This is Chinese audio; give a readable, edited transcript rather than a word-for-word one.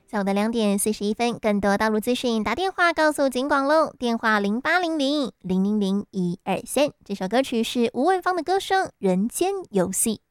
下午的2点41分，更多道路资讯打电话告诉警广喽，电话0800000123。这首歌曲是吴文芳的歌声《人间游戏》。